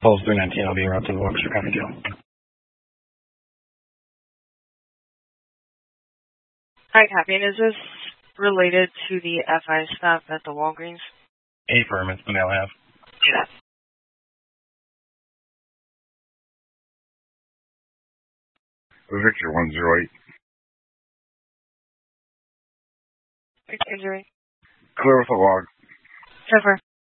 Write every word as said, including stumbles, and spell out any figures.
Pulse three nineteen, I'll be around to the Waukesha County Jail. Hi, copy. And is this related to the F I stop at the Walgreens? Affirm, it's the male half. Yeah. Victor one zero eight. Victor zero eight. Clear with the log. Trevor.